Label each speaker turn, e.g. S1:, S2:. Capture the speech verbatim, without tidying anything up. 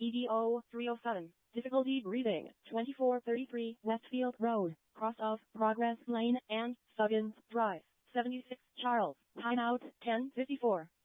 S1: E D O three oh seven. Difficulty breathing. twenty-four thirty-three Westfield Road, cross of Progress Lane and Suggins Drive. seventy-six Charles. Timeout ten fifty-four.